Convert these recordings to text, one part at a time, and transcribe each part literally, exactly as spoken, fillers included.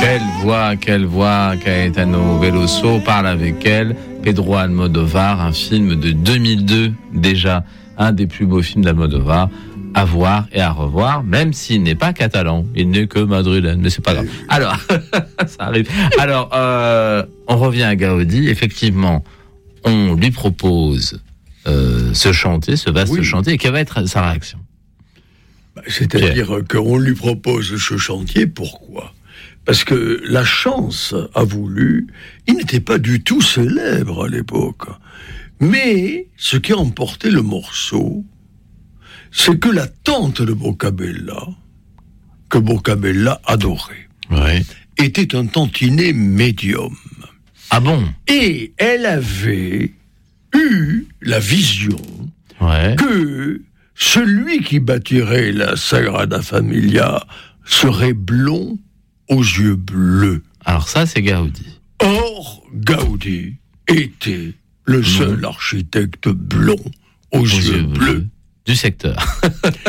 Quelle voix, quelle voix, Caetano Veloso parle avec elle. Pedro Almodovar, un film de deux mille deux déjà, un des plus beaux films d'Almodovar, à voir et à revoir, même s'il n'est pas catalan, il n'est que madrilène, mais c'est pas grave. Alors, ça arrive. Alors, euh, on revient à Gaudi. Effectivement, on lui propose euh, ce chantier, ce vaste oui. chantier, et quelle va être sa réaction ? C'est-à-dire Pierre. qu'on lui propose ce chantier, pourquoi ? Parce que la chance a voulu, il n'était pas du tout célèbre à l'époque, mais ce qui a emporté le morceau, c'est que la tante de Boccabella, que Boccabella adorait, ouais. était un tantinet médium. Ah bon ? Et elle avait eu la vision ouais. que celui qui bâtirait la Sagrada Familia serait blond aux yeux bleus. Alors ça, c'est Gaudi. Or, Gaudi était le seul mmh. architecte blond aux, aux yeux, yeux bleus. bleus du secteur.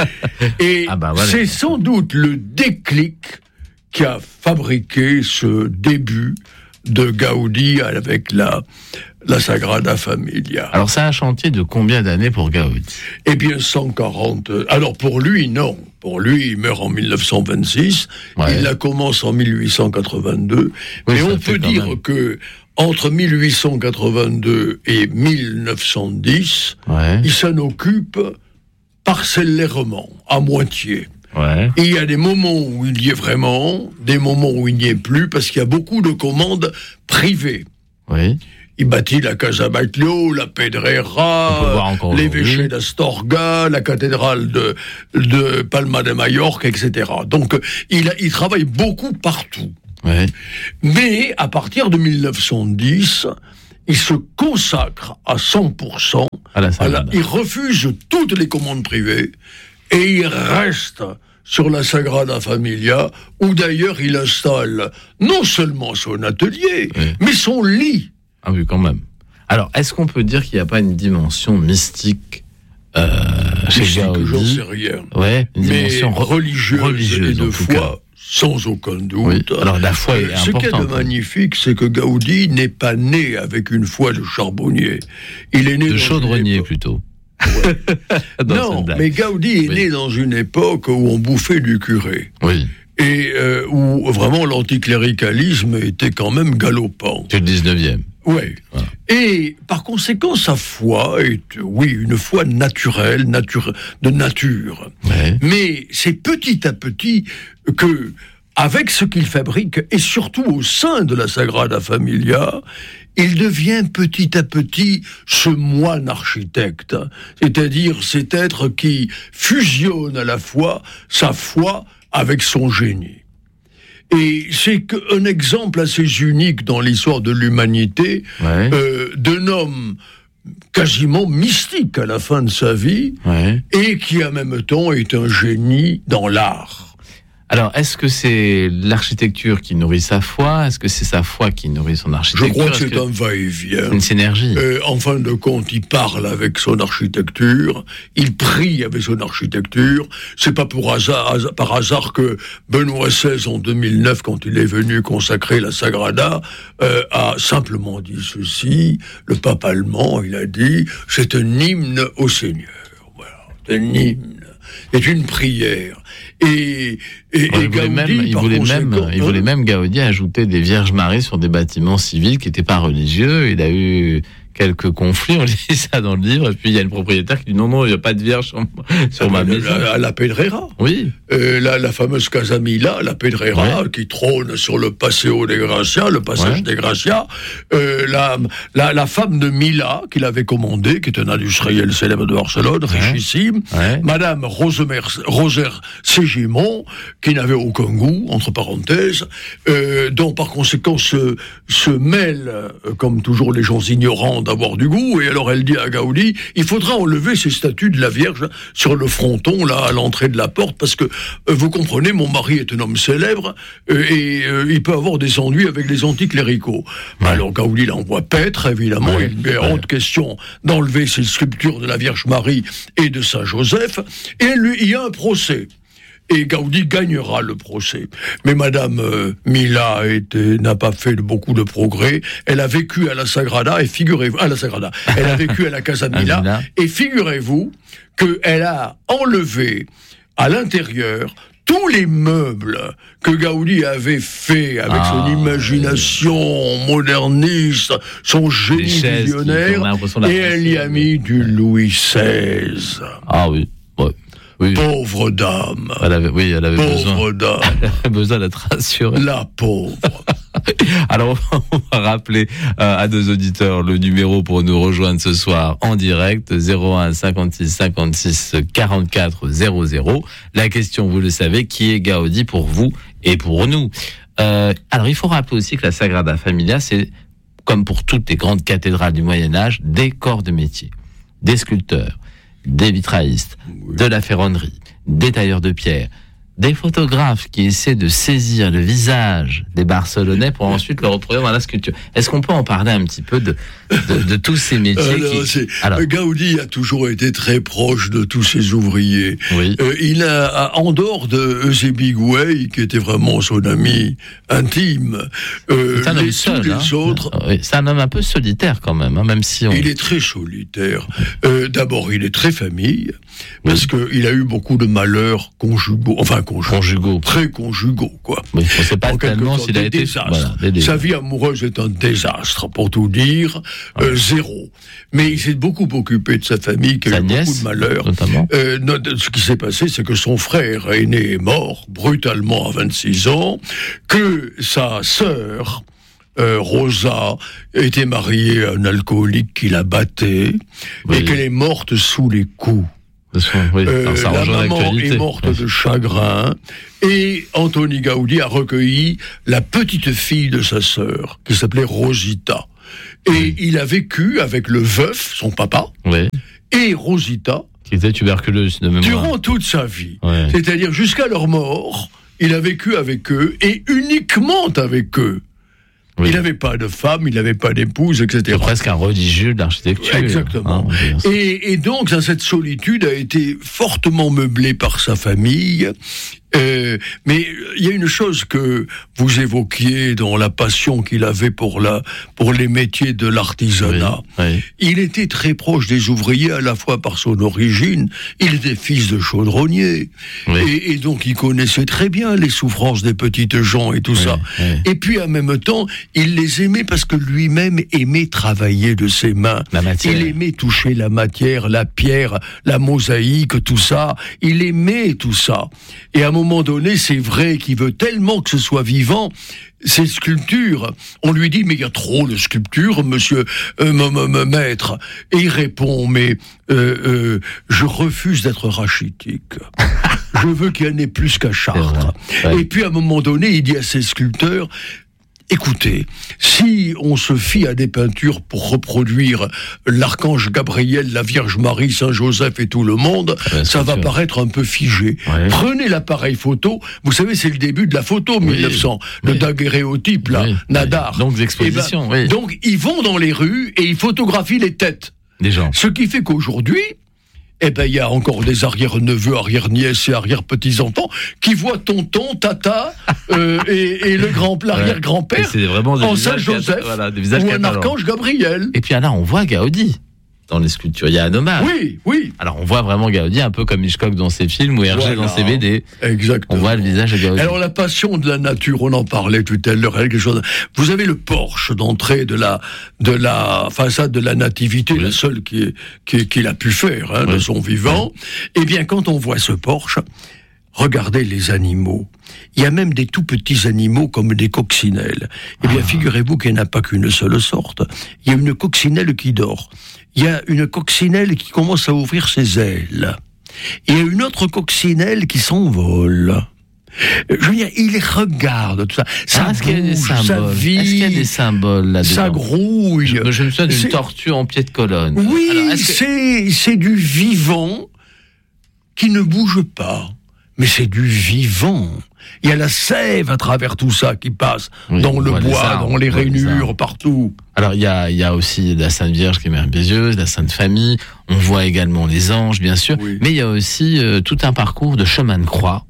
Et ah bah voilà. C'est sans doute le déclic qui a fabriqué ce début de Gaudi avec la, la Sagrada Familia. Alors c'est un chantier de combien d'années pour Gaudi ? Eh bien cent quarante. Alors pour lui, non. Pour lui, il meurt en dix-neuf cent vingt-six. Ouais. Il la commence en mille huit cent quatre-vingt-deux. Oui, mais on peut dire même. que entre mille huit cent quatre-vingt-deux et mille neuf cent dix, ouais. il s'en occupe parcellairement, à moitié. Ouais. Et il y a des moments où il y est vraiment, des moments où il n'y est plus, parce qu'il y a beaucoup de commandes privées. Oui. Il bâtit la Casa Batlló, la Pedrera, l'évêché d'Astorga, la cathédrale de, de Palma de Majorque, et cetera. Donc, il, il travaille beaucoup partout. Ouais. Mais, à partir de mille neuf cent dix, il se consacre à cent pour cent. À la à la, il refuse toutes les commandes privées et il reste sur la Sagrada Familia, où d'ailleurs il installe non seulement son atelier, oui. mais son lit. Ah oui, quand même. Alors, est-ce qu'on peut dire qu'il n'y a pas une dimension mystique euh, chez mystique, Gaudi ? J'en sais rien. Ouais, une mais dimension religieuse, religieuse et de foi, cas. Sans aucun doute. Oui. Alors la foi est euh, importante. Ce qui est de magnifique, c'est que Gaudi n'est pas né avec une foi de charbonnier. Il est né de dans chaudronnier époque... plutôt. Ouais. Non, mais Gaudi est oui. né dans une époque où on bouffait du curé. Oui. Et euh, où vraiment l'anticléricalisme était quand même galopant. C'est le dix-neuvième. Oui. Voilà. Et par conséquent, sa foi est, oui, une foi naturelle, nature, de nature. Ouais. Mais c'est petit à petit que, avec ce qu'il fabrique, et surtout au sein de la Sagrada Familia, il devient petit à petit ce moine architecte, c'est-à-dire cet être qui fusionne à la fois sa foi avec son génie. Et c'est un exemple assez unique dans l'histoire de l'humanité, ouais. euh, d'un homme quasiment mystique à la fin de sa vie, ouais. et qui en même temps est un génie dans l'art. Alors, est-ce que c'est l'architecture qui nourrit sa foi ? Est-ce que c'est sa foi qui nourrit son architecture ? Je crois que est-ce c'est que... un va-et-vient. C'est une synergie. Euh, en fin de compte, il parle avec son architecture, il prie avec son architecture. C'est pas pour hasard, hasard, par hasard que Benoît seize, en deux mille neuf, quand il est venu consacrer la Sagrada, euh, a simplement dit ceci. Le pape allemand, il a dit, c'est un hymne au Seigneur. Voilà, c'est un hymne. C'est une prière. Et, et, bon, et il, voulait Gaudi, même, il, voulait même, hein, il voulait même, Gaudi, ajouter des Vierges Maries sur des bâtiments civils qui n'étaient pas religieux. Il a eu quelques conflits, on lit ça dans le livre, et puis il y a le propriétaire qui dit non, non, il n'y a pas de Vierge sur, sur ah, ma maison. La, la Pedrera. Oui. Euh, la, la fameuse Casa Mila, la Pedrera, ouais. qui trône sur le Paseo de Gracia, le passage ouais. des Gracia. Euh, la, la, la femme de Mila, qu'il avait commandée, qui est un industriel célèbre de Barcelone, ouais. richissime. Ouais. Madame Rosemer, Roser Ségimon, qui n'avait aucun goût, entre parenthèses, euh, dont par conséquent se, se mêle, euh, comme toujours les gens ignorants, d'avoir du goût, et alors elle dit à Gaudi, il faudra enlever ces statues de la Vierge sur le fronton, là, à l'entrée de la porte, parce que, euh, vous comprenez, mon mari est un homme célèbre, euh, et euh, il peut avoir des ennuis avec les anticléricaux. Ouais. Alors Gaudi l'envoie paître, évidemment, ouais. il met hors de question d'enlever ces sculptures de la Vierge Marie et de Saint Joseph, et lui, il y a un procès. et Gaudi gagnera le procès. Mais Madame euh, Mila a été, n'a pas fait beaucoup de progrès. Elle a vécu à la Sagrada, et figurez-vous, à la Sagrada, elle a vécu à la Casa Mila, et figurez-vous qu'elle a enlevé à l'intérieur tous les meubles que Gaudi avait fait avec ah, son imagination oui. moderniste, son génie visionnaire, et elle y a mis du Louis seize. Ah oui, ouais. Oui. Pauvre dame. Elle avait, oui, elle avait pauvre besoin. dame. Elle avait besoin d'être rassurée. La pauvre. Alors, on va rappeler euh, à nos auditeurs le numéro pour nous rejoindre ce soir en direct, zéro un cinquante-six cinquante-six quarante-quatre zéro zéro. La question, vous le savez, qui est Gaudi pour vous et pour nous? Euh, alors, il faut rappeler aussi que la Sagrada Familia, c'est, comme pour toutes les grandes cathédrales du Moyen-Âge, des corps de métier, des sculpteurs, des vitraillistes, oui. de la ferronnerie, des tailleurs de pierre, des photographes qui essaient de saisir le visage des Barcelonais pour ensuite le reproduire dans la sculpture. Est-ce qu'on peut en parler un petit peu de, de, de tous ces métiers Alors, qui... Alors, Gaudi a toujours été très proche de tous ses ouvriers. Oui. Euh, il a, en dehors de Eusebi Gouey, qui était vraiment son ami intime, euh, c'est un homme les, seul, tous les hein. autres... Oui, c'est un homme un peu solitaire quand même, hein, même si on... Il est très solitaire. Euh, d'abord, il est très famille, parce oui. qu'il a eu beaucoup de malheurs conjugaux, enfin conjugaux, conjugaux. très conjugaux, quoi. Oui, on ne sait pas tellement s'il a été... Voilà, sa vie amoureuse est un désastre, pour tout dire, ah. euh, zéro. Mais il s'est beaucoup occupé de sa famille, qui a eu beaucoup de malheurs. Notamment. Euh, ce qui s'est passé, c'est que son frère aîné est mort, brutalement à vingt-six ans, que sa sœur... Euh, Rosa était mariée à un alcoolique qui la battait, oui. et qu'elle est morte sous les coups. Oui. Euh, Alors, ça la maman l'actualité. est morte oui. de chagrin, et Antoni Gaudi a recueilli la petite fille de sa sœur, qui s'appelait Rosita. Et oui. il a vécu avec le veuf, son papa, oui. et Rosita, qui était tuberculeuse de mémoire. Durant toute sa vie. Oui. C'est-à-dire jusqu'à leur mort, il a vécu avec eux, et uniquement avec eux. Oui. Il n'avait pas de femme, il n'avait pas d'épouse, et cetera. C'est presque un religieux d'architecture. Exactement. Hein, et, et donc, cette solitude a été fortement meublée par sa famille. Euh, mais il y a une chose que vous évoquiez dans la passion qu'il avait pour la pour les métiers de l'artisanat. Oui, oui. Il était très proche des ouvriers à la fois par son origine. Il était fils de chaudronnier, oui. et, et donc il connaissait très bien les souffrances des petites gens et tout oui, ça. Oui. Et puis en même temps, il les aimait parce que lui-même aimait travailler de ses mains. La matière. Il aimait toucher la matière, la pierre, la mosaïque, tout ça. Il aimait tout ça. Et à un moment donné, c'est vrai qu'il veut tellement que ce soit vivant. Ces sculptures, on lui dit, mais il y a trop de sculptures, monsieur euh, m- m- maître. Et il répond, mais euh, euh, je refuse d'être rachitique. Je veux qu'il y en ait plus qu'à Chartres. Ouais. Et puis à un moment donné, il dit à ses sculpteurs, écoutez, si on se fie à des peintures pour reproduire l'archange Gabriel, la Vierge Marie, Saint Joseph et tout le monde, ouais, ça va sûr. paraître un peu figé. Ouais. Prenez l'appareil photo, vous savez, c'est le début de la photo, oui. mille neuf cents, oui. le daguerréotype, là, oui. Nadar. Donc, l'exposition, ben, oui. Donc, ils vont dans les rues et ils photographient les têtes. Des gens. Ce qui fait qu'aujourd'hui, eh ben, il y a encore des arrière-neveux, arrière-nièces et arrière-petits-enfants qui voient tonton, tata euh, et, et le grand, l'arrière-grand-père c'est vraiment des en Saint-Joseph voilà, des ou un archange Gabriel. Et puis là, on voit Gaudi dans les sculptures. Il y a un hommage. Oui, oui. Alors, on voit vraiment Gaudi, un peu comme Hitchcock dans ses films ou Hergé voilà. dans ses B D. Exactement. On voit le visage de Gaudi. Alors, la passion de la nature, on en parlait tout à l'heure, quelque chose. Vous avez le porche d'entrée de la, de la façade de la Nativité, oui. la seule qui est, qui, qu'il a pu faire, hein, oui. de son vivant. Oui. Eh bien, quand on voit ce porche, regardez les animaux. Il y a même des tout petits animaux comme des coccinelles. Eh bien, ah. figurez-vous qu'il n'y en a pas qu'une seule sorte. Il y a une coccinelle qui dort. Il y a une coccinelle qui commence à ouvrir ses ailes. Et il y a une autre coccinelle qui s'envole. Je veux dire, il regarde tout ça. Ça ah, est-ce qu'il y a des symboles ça vit, est-ce qu'il y a des symboles là-dedans? Ça grouille. Je, je me souviens d'une c'est... tortue en pied de colonne. Oui, Alors, c'est, que... c'est du vivant qui ne bouge pas. Mais c'est du vivant. Il y a la sève à travers tout ça qui passe oui, dans le bois, arbres, dans les rainures, partout. Alors il y a, il y a aussi la Sainte Vierge qui est merveilleuse, la Sainte Famille. On voit également les anges, bien sûr. Oui. Mais il y a aussi euh, tout un parcours de chemin de croix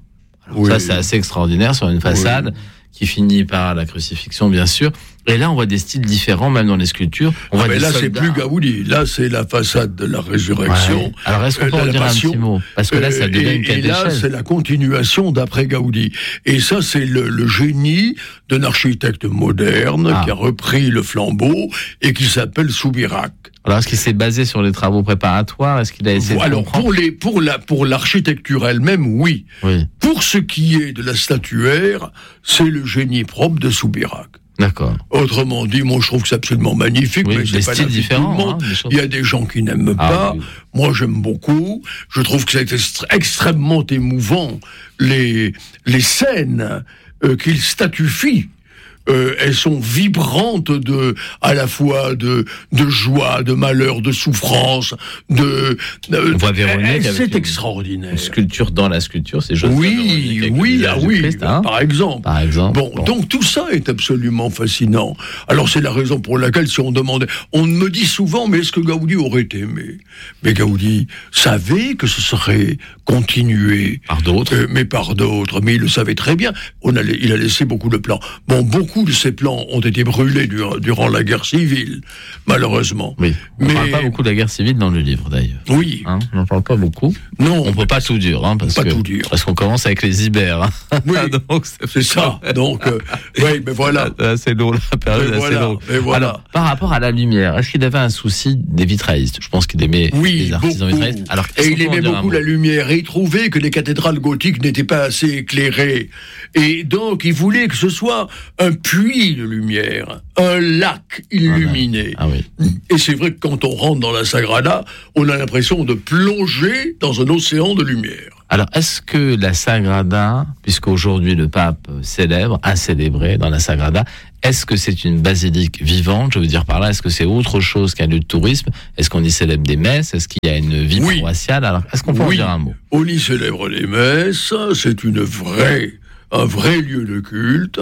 Oui. Ça, c'est assez extraordinaire sur une façade oui. qui finit par la crucifixion, bien sûr. Et là, on voit des styles différents, même dans les sculptures. On ah voit mais des là, soldats. c'est plus Gaudi. Là, c'est la façade de la résurrection. Ouais. Alors, est-ce qu'on peut euh, en dire passion, un petit mot? Parce que là, ça devient et, une Et là, catéchèse. c'est la continuation d'après Gaudi. Et ça, c'est le, le génie d'un architecte moderne ah. qui a repris le flambeau et qui s'appelle Soubirac. Alors, est-ce qu'il s'est basé sur les travaux préparatoires? Est-ce qu'il a essayé Alors, de comprendre pour, les, pour, la, pour l'architecture elle-même, oui. oui. Pour ce qui est de la statuaire, c'est le génie propre de Soubirac. D'accord. Autrement dit, moi je trouve que c'est absolument magnifique, oui, mais c'est pas styles différents. Hein, il y a des gens qui n'aiment ah, pas. Oui. Moi j'aime beaucoup. Je trouve que c'est extra- extrêmement émouvant les les scènes euh, qu'il statufie. Euh, elles sont vibrantes de, à la fois de, de joie, de malheur, de souffrance, de. de On voit Véronique. C'est avec extraordinaire. Une sculpture dans la sculpture, c'est juste. Oui, oui, ah oui, Christ, hein par exemple. Par exemple. Bon, bon, donc tout ça est absolument fascinant. Alors c'est la raison pour laquelle, si on demandait, on me dit souvent, mais est-ce que Gaudi aurait aimé? Mais Gaudi savait que ce serait continué par d'autres, euh, mais par d'autres. Mais il le savait très bien. On a, il a laissé beaucoup de plans. Bon, beaucoup de ces plans ont été brûlés durant, durant la guerre civile, malheureusement. Oui. On ne mais... parle pas beaucoup de la guerre civile dans le livre, d'ailleurs. Oui. Hein, on n'en parle pas beaucoup. Non. On ne peut pas tout dire, hein, parce pas que tout dire. parce qu'on commence avec les Ibères. Hein. Oui. Donc c'est ça. Donc, euh, oui, mais voilà. C'est long, la période mais assez voilà, longue. Voilà. Alors, par rapport à la lumière, est-ce qu'il avait un souci des vitraillistes? Je pense qu'il aimait oui, les artisans beaucoup. vitraillistes. Alors, et il aimait beaucoup la lumière. Et il trouvait que les cathédrales gothiques n'étaient pas assez éclairées. Et donc, il voulait que ce soit un puits de lumière, un lac illuminé. Ah, oui. Ah, oui. Et c'est vrai que quand on rentre dans la Sagrada, on a l'impression de plonger dans un océan de lumière. Alors, est-ce que la Sagrada, puisqu'aujourd'hui le pape célèbre, a célébré dans la Sagrada, est-ce que c'est une basilique vivante? Je veux dire par là, est-ce que c'est autre chose qu'un lieu de tourisme? Est-ce qu'on y célèbre des messes? Est-ce qu'il y a une vie oui. paroissiale? Alors, est-ce qu'on peut oui. en dire un mot? On y célèbre les messes, c'est une vraie, un vrai lieu de culte.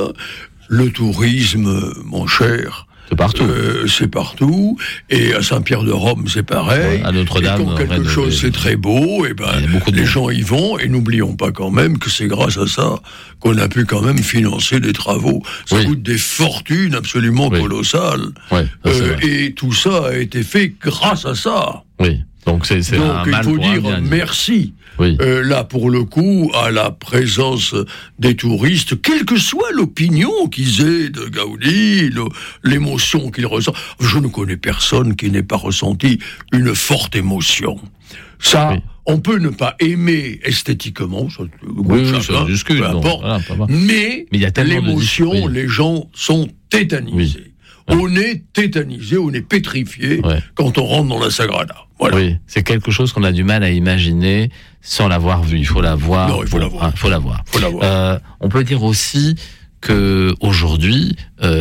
Le tourisme, mon cher, c'est partout. Euh, c'est partout. Et à Saint-Pierre-de-Rome, c'est pareil. Ouais, à Notre-Dame. Et quand quelque chose de... c'est très beau, et ben, les gens y vont. Et n'oublions pas quand même que c'est grâce à ça qu'on a pu quand même financer des travaux. Ça oui. coûte des fortunes absolument oui. colossales. Oui, euh, et tout ça a été fait grâce à ça. Oui. Donc, c'est, c'est Donc un il mal faut pour dire un bien merci. Oui. Euh, là, pour le coup, à la présence des touristes, quelle que soit l'opinion qu'ils aient de Gaudi, le, l'émotion qu'ils ressentent. Je ne connais personne qui n'ait pas ressenti une forte émotion. Ça, oui. on peut ne pas aimer esthétiquement, ça, oui, chacun, ça discute, peu importe, voilà, mais, mais y a l'émotion, de... oui. les gens sont tétanisés. Oui. On est tétanisé, on est pétrifié ouais. quand on rentre dans la Sagrada. Voilà. Oui, c'est quelque chose qu'on a du mal à imaginer sans l'avoir vu. Il faut la voir. Non, il faut la voir. Il faut la voir. Faut la voir. Euh, on peut dire aussi que aujourd'hui,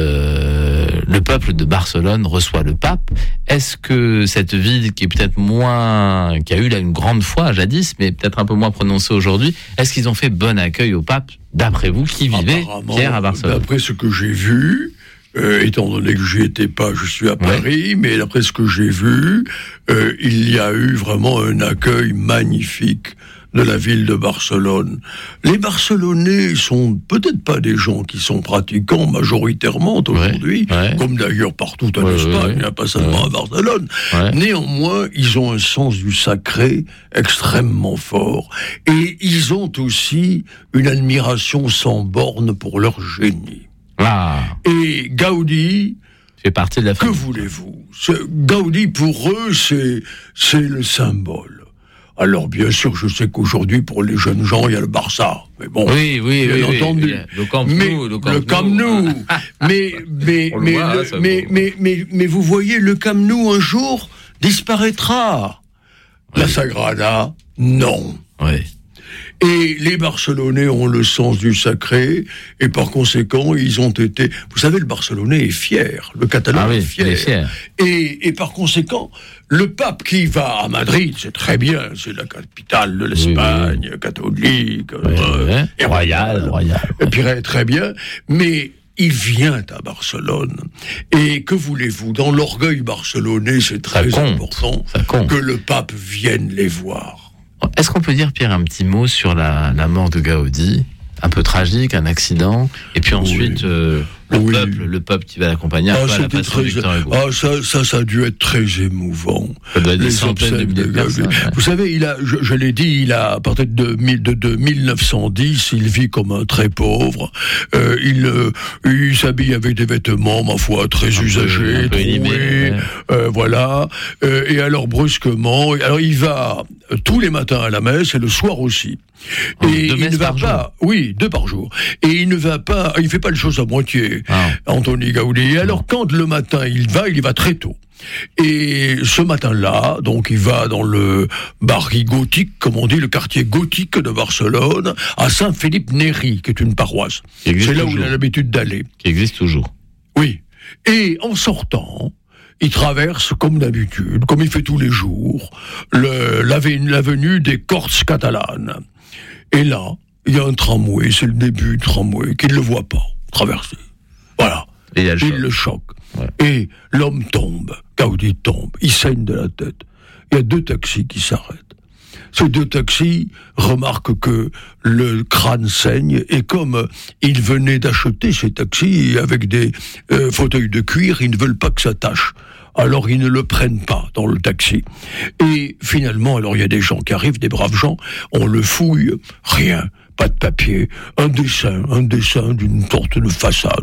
euh, le peuple de Barcelone reçoit le pape. Est-ce que cette ville qui est peut-être moins, qui a eu là une grande foi jadis, mais peut-être un peu moins prononcée aujourd'hui, est-ce qu'ils ont fait bon accueil au pape, d'après vous, qui vivait, Pierre, à Barcelone? D'après ce que j'ai vu, Euh, étant donné que j'y étais pas, je suis à Paris, ouais. mais d'après ce que j'ai vu, euh, il y a eu vraiment un accueil magnifique de la ville de Barcelone. Les Barcelonais sont peut-être pas des gens qui sont pratiquants majoritairement aujourd'hui, ouais, ouais. comme d'ailleurs partout en ouais, Espagne, ouais, ouais. pas seulement ouais. à Barcelone. Ouais. Néanmoins, ils ont un sens du sacré extrêmement fort. Et ils ont aussi une admiration sans borne pour leur génie. Ah. Et Gaudi fait partie de la famille. Que voulez-vous? Gaudi, pour eux, c'est, c'est le symbole. Alors, bien sûr, je sais qu'aujourd'hui, pour les jeunes gens, il y a le Barça. Mais bon, oui, oui, bien oui, entendu. Oui, le Camp Nou, mais, le Camp le Camp Nou. mais, mais, mais, voit, le, hein, mais, mais, mais, mais vous voyez, le Camp Nou, un jour, disparaîtra. Oui. La Sagrada, non. Oui. Et les Barcelonais ont le sens du sacré, et par conséquent, ils ont été... Vous savez, le Barcelonais est fier, le Catalan ah oui, est fier. Il est fier. Et, et par conséquent, le pape qui va à Madrid, c'est très bien, c'est la capitale de l'Espagne, oui, oui. catholique, oui, euh, oui. Et royal, royal. Et puis très bien, mais... il vient à Barcelone. Et que voulez-vous? Dans l'orgueil barcelonais, c'est très ça important compte, que le pape vienne les voir. Est-ce qu'on peut dire, Pierre, un petit mot sur la, la mort de Gaudi? un peu tragique, un accident, et puis ensuite oui. euh, le oui. peuple, le peuple qui va l'accompagner ah, à la façon très... de Victor Hugo. Ah, ça, ça, ça a dû être très émouvant. Ça doit être des centaines de milliers de personnes. Ouais. Vous savez, il a, je, je l'ai dit, il a, à partir de, de, de mille neuf cent dix, il vit comme un très pauvre. Euh, il, euh, il s'habille avec des vêtements, ma foi, très un usagés, peu, un peu élimés, troués, ouais. euh, voilà. Euh, et alors, brusquement, alors il va tous les matins à la messe et le soir aussi. Oh, et deux il ne va par pas, jour. oui, deux par jour. Et il ne va pas, il fait pas les choses à moitié, ah. Antoni Gaudí. Et alors, quand le matin il va, il y va très tôt. Et ce matin-là, donc, il va dans le barri gothique, comme on dit, le quartier gothique de Barcelone, à Saint-Philippe-Néri, qui est une paroisse. C'est là toujours. où il a l'habitude d'aller. Qui existe toujours. Oui. Et en sortant, il traverse, comme d'habitude, comme il fait tous les jours, le, l'avenue, l'avenue des Corts catalanes. Et là, il y a un tramway, c'est le début du tramway, qu'il ne le voit pas traverser. Voilà. Et il y a le il choc. le choque. Ouais. Et l'homme tombe. Gaudí tombe. Il saigne de la tête. Il y a deux taxis qui s'arrêtent. Ces deux taxis remarquent que le crâne saigne, et comme ils venaient d'acheter ces taxis avec des euh, fauteuils de cuir, ils ne veulent pas que ça tâche. Alors ils ne le prennent pas dans le taxi. Et finalement, alors il y a des gens qui arrivent, des braves gens, on le fouille, rien, pas de papier, un dessin, un dessin d'une sorte de façade,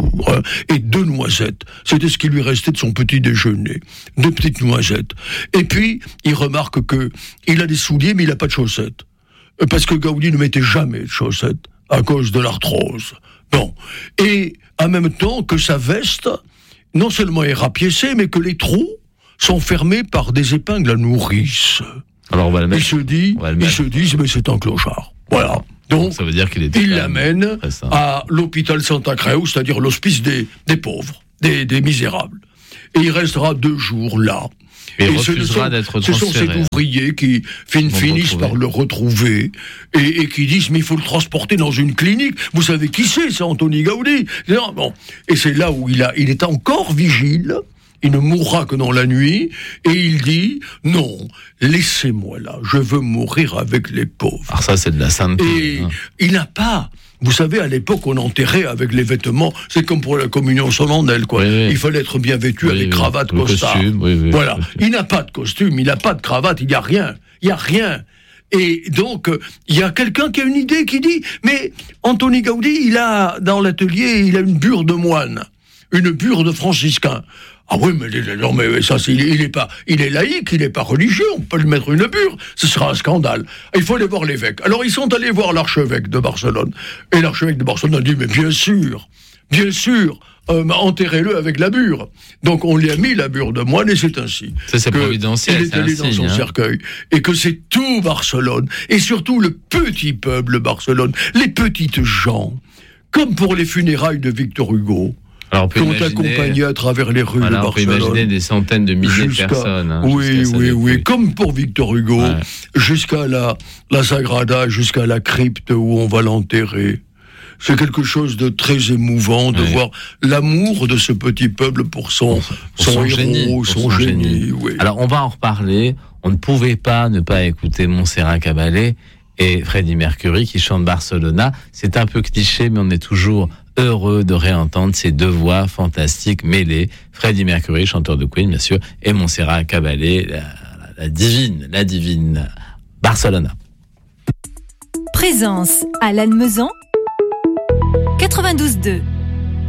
et deux noisettes. C'était ce qui lui restait de son petit déjeuner, deux petites noisettes. Et puis, il remarque que il a des souliers, mais il n'a pas de chaussettes. Parce que Gaudí ne mettait jamais de chaussettes, à cause de l'arthrose. Non. Et en même temps que sa veste, non seulement est rapiécée, mais que les trous sont fermés par des épingles à nourrice. Alors on va le mettre. Il se dit, il se dit, mais c'est un clochard. Voilà. Donc, ça veut dire qu'il était il l'amène à l'hôpital Santa Creu, c'est-à-dire l'hospice des, des pauvres, des, des misérables. Et il restera deux jours là. Et, et refusera ce sont, d'être ce sont ces ouvriers qui fin, finissent par le retrouver et, et qui disent, mais il faut le transporter dans une clinique. Vous savez qui c'est, c'est Antoni Gaudí. Bon. Et c'est là où il, a, il est encore vigile. Il ne mourra que dans la nuit, et il dit, non, laissez-moi là, je veux mourir avec les pauvres. Alors ça, c'est de la sainteté. Et hein. Il n'a pas, vous savez, à l'époque, on enterrait avec les vêtements, c'est comme pour la communion solennelle, quoi. Oui, oui. Il fallait être bien vêtu oui, avec oui, cravate, oui, costard. Costume, oui, oui, voilà. Costume. Il n'a pas de costume, il n'a pas de cravate, il n'y a rien. Il n'y a rien. Et donc, il y a quelqu'un qui a une idée qui dit, mais Antoni Gaudí, il a, dans l'atelier, il a une bure de moine, une bure de franciscain. Ah oui, mais, non, mais ça, c'est, il est pas, il est laïque, il n'est pas religieux, on peut lui mettre une bure, ce sera un scandale. Il faut aller voir l'évêque. Alors ils sont allés voir l'archevêque de Barcelone. Et l'archevêque de Barcelone a dit, mais bien sûr, bien sûr, euh, enterrez-le avec la bure. Donc on lui a mis la bure de moine et c'est ainsi. Ça, c'est providentiel, il est allé dans son hein. cercueil. Et que c'est tout Barcelone, et surtout le petit peuple de Barcelone, les petites gens, comme pour les funérailles de Victor Hugo. Alors, on peut qui ont accompagné à travers les rues voilà, de Barcelone. On peut imaginer des centaines de milliers de personnes. Hein, oui, oui, oui, comme pour Victor Hugo, ouais. jusqu'à la, la Sagrada, jusqu'à la crypte où on va l'enterrer. C'est quelque chose de très émouvant de ouais. voir l'amour de ce petit peuple pour son, pour son, son héros, génie, son, son génie. génie oui. Alors, on va en reparler. On ne pouvait pas ne pas écouter Montserrat Caballé et Freddie Mercury qui chantent Barcelona. C'est un peu cliché, mais on est toujours heureux de réentendre ces deux voix fantastiques mêlées. Freddie Mercury, chanteur de Queen, bien sûr, et Montserrat Caballé, la, la, la divine, la divine Barcelona. Présence à Lannemezan, quatre-vingt-douze deux.